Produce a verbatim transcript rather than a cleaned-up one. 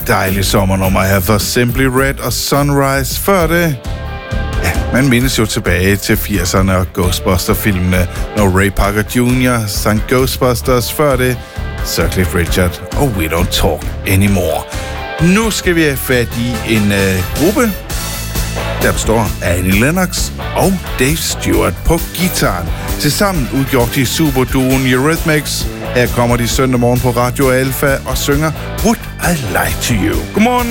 dejligt sommernummer her for Simply Red og Sunrise. Før det, ja, man mindes jo tilbage til firserne og Ghostbuster-filmene, når Ray Parker junior sang Ghostbusters. Før det, Sir Cliff Richard og We Don't Talk Anymore. Nu skal vi have fat i en øh, gruppe, der består af Annie Lennox og Dave Stewart på guitaren. Tilsammen udgjorde de superduoen Eurythmics. Her kommer de søndag morgen på Radio Alpha og synger Would I Lie to You. Godmorgen.